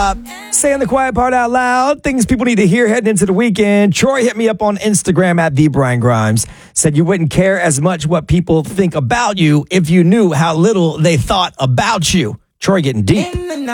Saying the quiet part out loud. Things people need to hear heading into the weekend. Troy hit me up on Instagram at @TheBrianGrimes. Said you wouldn't care as much what people think about you if you knew how little they thought about you. Troy getting deep.